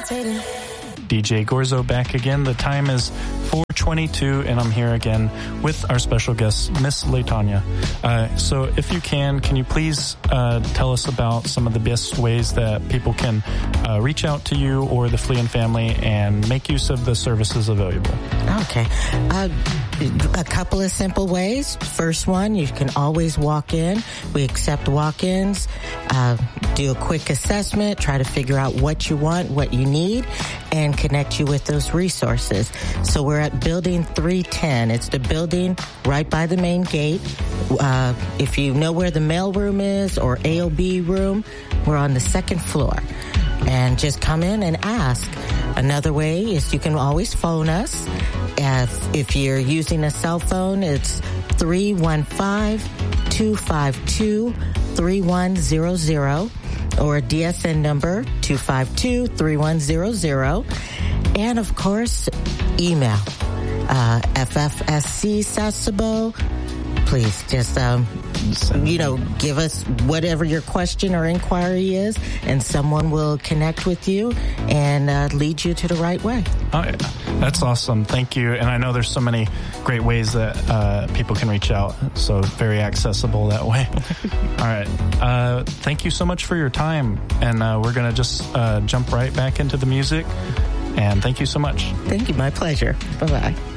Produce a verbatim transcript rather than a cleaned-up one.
levitating. D J Gorzo back again. The time is four twenty-two, and I'm here again with our special guest, Miss LaTonya. Uh, so if you can, can you please uh, tell us about some of the best ways that people can uh, reach out to you or the Fleeing family and make use of the services available? Okay. Uh, a couple of simple ways. First one, you can always walk in. We accept walk-ins, uh, do a quick assessment, try to figure out what you want, what you need, and connect you with those resources. So we're at Building three ten. It's the building right by the main gate. Uh, if you know where the mailroom is or A O B room, we're on the second floor. And just come in and ask. Another way is you can always phone us. If, if you're using a cell phone, it's three one five, two five two, three one zero zero or a D S N number two five two, three one zero zero. And, of course, email. Uh, F F S C Sasebo. Please just, um, you know, give us whatever your question or inquiry is, and someone will connect with you and uh, lead you to the right way. Oh, yeah. That's awesome. Thank you. And I know there's so many great ways that uh, people can reach out, so very accessible that way. All right. Uh, thank you so much for your time, and uh, we're going to just uh, jump right back into the music, and thank you so much. Thank you. My pleasure. Bye-bye.